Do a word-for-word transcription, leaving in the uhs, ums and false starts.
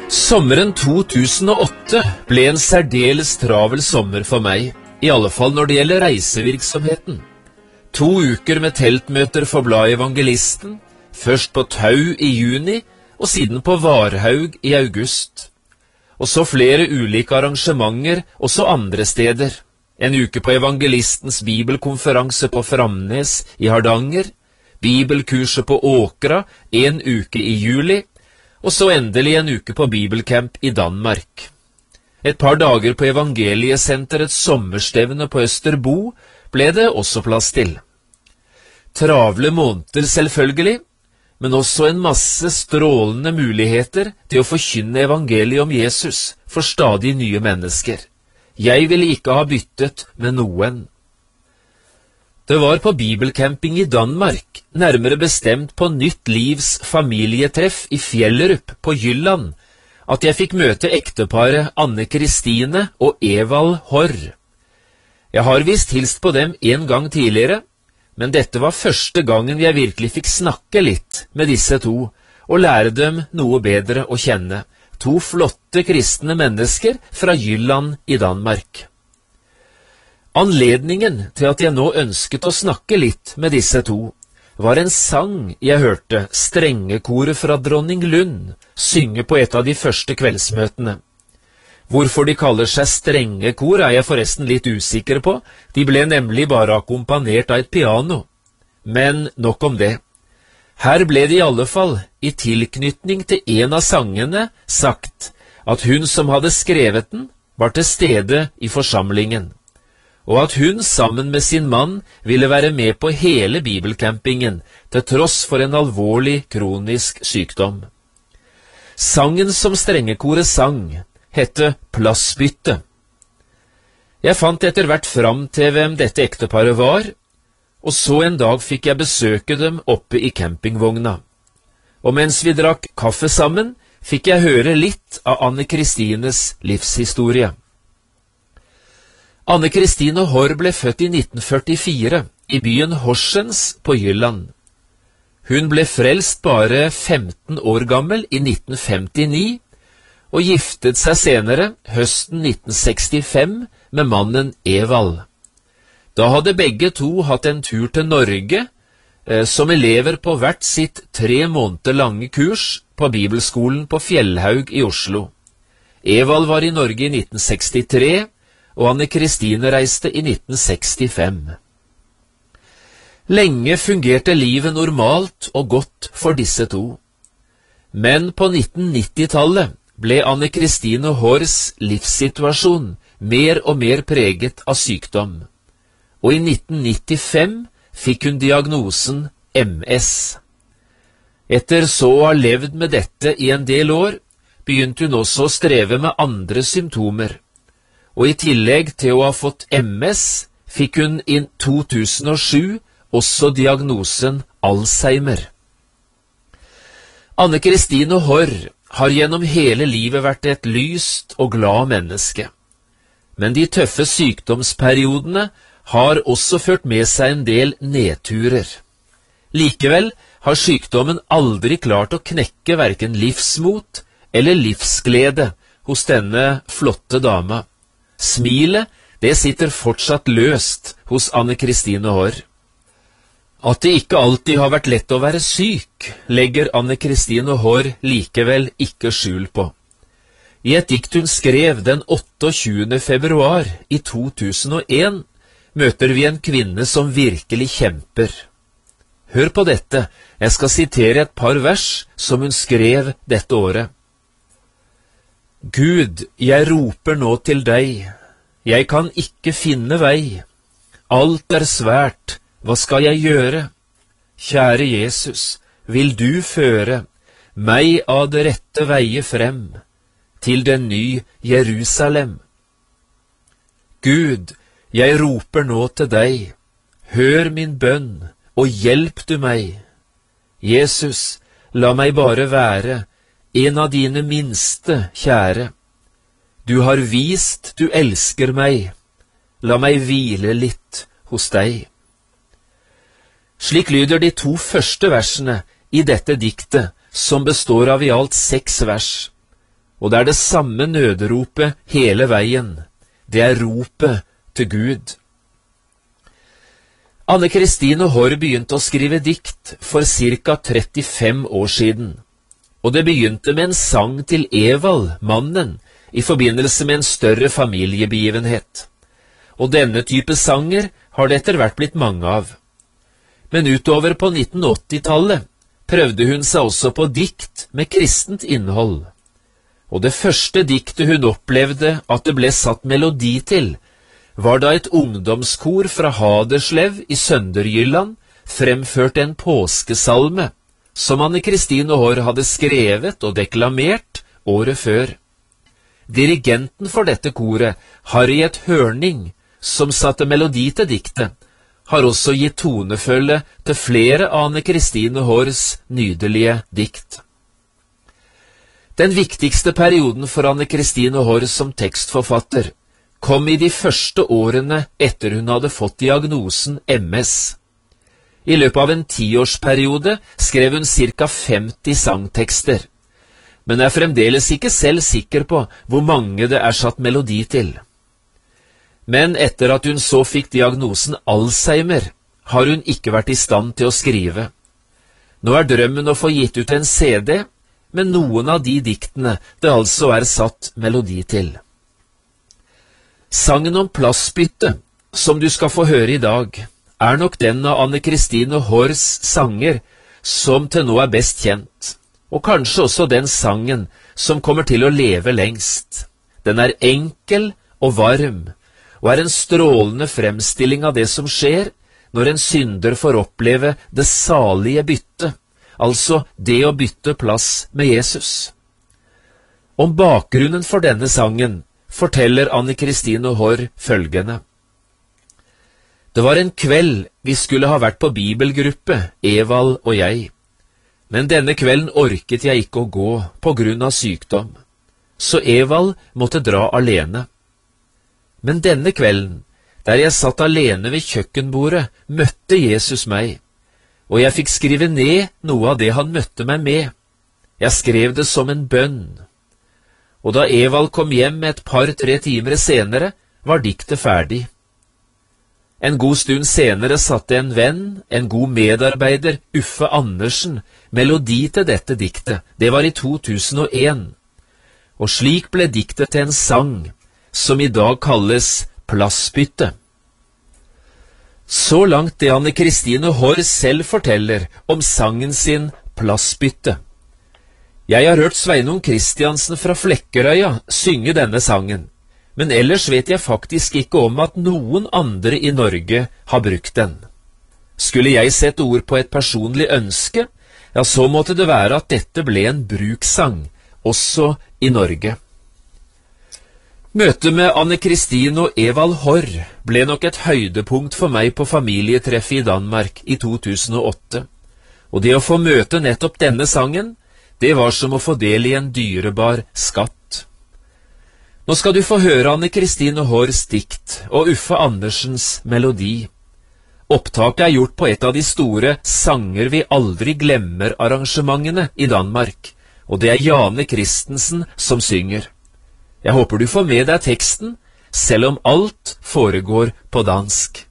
Sommeren to tusen og åtte ble en særdeles travel sommer for meg, i alle fall når det gjelder reisevirksomheten. To uker med teltmøter for bladet Evangelisten, først på Tau i juni, og siden på Varhaug i august. Og så flere ulike arrangementer, også andre steder. En uke på Evangelistens bibelkonferanse på Framnes i Hardanger, bibelkurset på Åkra en uke i juli, og så endelig en uke på bibelcamp i Danmark. Et par dager på Evangeliesenterets sommerstevne på Østerbo ble det også plass til. Travle måneder selvfølgelig, men også en masse strålende muligheter til å forkynne evangeliet om Jesus for stadig nye mennesker. Jeg ville ikke ha byttet med noen. Det var på bibelcamping i Danmark, nærmere bestemt på Nytt Livs familietreff i Fjellerup på Jylland, at jeg fikk møte ekteparet Anne Kristine og Evald Horr. Jeg har vist hilst på dem en gang tidligere, men dette var første gangen jeg virkelig fikk snakke litt med disse to, og lære dem noe bedre å kjenne. To flotte kristne mennesker fra Jylland i Danmark. Anledningen til at jeg nå ønsket å snakke litt med disse to, var en sang jeg hørte strengekoret fra Dronning Lund synge på et av de første kveldsmøtene. Hvorfor de kaller seg strengekor er jeg forresten litt usikker på, de ble nemlig bare akkompagnert av et piano. Men nok om det. Her ble det i alle fall, i tilknytning til en av sangene, sagt at hun som hadde skrevet den, var til stede i forsamlingen, og at hun sammen med sin mann ville være med på hele bibelcampingen, til tross for en alvorlig kronisk sykdom. Sangen som strengekoret sang, hette Plassbytte. Jeg fant etter hvert fram til hvem dette ekteparet var, og så en dag fikk jeg besøke dem oppe i campingvogna. Og mens vi drakk kaffe sammen, fikk jeg høre litt av Anne Kristines livshistorie. Anne Kristine Horr ble født i nitten førtifire i byen Horsens på Jylland. Hun ble frelst bare femten år gammel i nitten femtini, og giftet seg senere, høsten nitten sekstifem, med mannen Evald. Da hadde begge to hatt en tur til Norge, eh, som elever på hvert sitt tre måneder lange kurs på Bibelskolen på Fjellhaug i Oslo. Evald var i Norge i nitten sekstitre, og Anne Kristine reiste i nitten sekstifem. Lenge fungerte livet normalt og godt for disse to. Men på nitten nittitallet ble Anne Kristine Horrs livssituasjon mer og mer preget av sykdom, og i nitten nittifem fikk hun diagnosen M S. Etter så å ha levd med dette i en del år, begynte hun også å streve med andre symptomer, og i tillegg til å ha fått M S, fikk hun i to tusen og sju også diagnosen Alzheimer. Anne Kristine Horr har gjennom hele livet vært et lyst og glad menneske. Men de tøffe sykdomsperiodene har også ført med seg en del nedturer. Likevel har sykdommen aldri klart å knekke hverken livsmot eller livsglede hos denne flotte dama. Smilet, det sitter fortsatt løst hos Anne Kristine Horr. At det ikke alltid har vært lett å være syk, legger Anne Kristine Horr likevel ikke skjul på. I et dikt hun skrev den otteogtjuende februar i to tusen og en, møter vi en kvinne som virkelig kjemper. Hør på dette, jeg skal sitere et par vers som hun skrev dette året. Gud, jeg roper nå til deg, jeg kan ikke finne vei. Alt er svært, hva skal jeg gjøre? Kjære Jesus, vil du føre meg av det rette veie frem, til den ny Jerusalem? Gud, jeg roper nå til deg, hør min bønn, og hjelp du meg. Jesus, la meg bare være en av dine minste, kjære. Du har vist du elsker meg, la meg hvile litt hos deg. Slik lyder de to første versene i dette diktet, som består av i alt seks vers. og det er det samme nøderopet hele veien. Det er ropet til Gud. Anne Kristine Haarr begynte å skrive dikt for ca trettifem år siden, og det begynte med en sang til Evald, mannen, i forbindelse med en større familiebegivenhet. Og denne type sanger har det etter hvert blitt mange av. Men utover på nitten åtti-tallet prøvde hun seg også på dikt med kristent innhold. Og det første diktet hun opplevde at det ble satt melodi til, var da et ungdomskor fra Haderslev i Sønderjylland fremførte en påskesalme, som Anne Kristine Haarr hadde skrevet og deklamert året før. Dirigenten for dette koret, Harriet Hørning, som satte melodi til diktet, har også gitt tonefølge til flere av Anne Kristine Haarrs nydelige dikt. Den viktigste perioden for Anne Kristine Haarr som tekstforfatter kom i de første årene etter hun hadde fått diagnosen M S. I løpet av en tiårsperiode skrev hun ca femti sangtekster, men er fremdeles ikke selv sikker på hvor mange det er satt melodi til. Men etter at hun så fikk diagnosen Alzheimer, har hun ikke vært i stand til å skrive. Nå er drømmen å få gitt ut en C D, med noen av de diktene det altså er satt melodi til. Sangen om plassbytte, som du skal få høre i dag, er nok den av Anne Kristine Haarrs sanger som til nå er best kjent, og kanskje også den sangen som kommer til å leve lengst. Den er enkel og varm, og er en strålende fremstilling av det som skjer når en synder får oppleve det salige bytte, altså det å bytte plass med Jesus. Om bakgrunnen for denne sangen forteller Anne Kristine Haarr følgende. Det var en kveld vi skulle ha vært på bibelgruppe, Evald og jeg, men denne kvelden orket jeg ikke å gå på grunn av sykdom, så Evald måtte dra alene. Men denne kvelden, der jeg satt alene ved kjøkkenbordet, møtte Jesus meg, og jeg fikk skrive ned noe av det han møtte meg med. Jeg skrev det som en bønn. Og da Evald kom hjem et par-tre timer senere, var diktet ferdig. En god stund senere satte en venn, en god medarbeider, Uffe Andersen, melodi til dette diktet. Det var i to tusen og en. Og slik ble diktet til en sang, som i dag kalles Plassbytte. Så langt det Anne Kristine Haarr selv forteller om sangen sin Plassbytte. Jeg har hørt Sveinung Kristiansen fra Flekkerøya synge denne sangen, men ellers vet jeg faktisk ikke om at noen andre i Norge har brukt den. Skulle jeg sette ord på et personlig ønske, ja, så måtte det være at dette ble en brukssang, også i Norge. Møtet med Anne Kristine og Evald Haarr ble nok et høydepunkt for meg på familietreffet i Danmark i to tusen og åtte, og det å få møte nettopp denne sangen, det var som å få del i en dyrebar skatt. Nå skal du få høre Anne Kristine Haarrs dikt og Uffe Andersens melodi. Opptaket er gjort på et av de store Sanger vi aldri glemmer arrangementene i Danmark, og det er Jane Christensen som synger. Jeg håper du får med deg teksten, selv om alt foregår på dansk.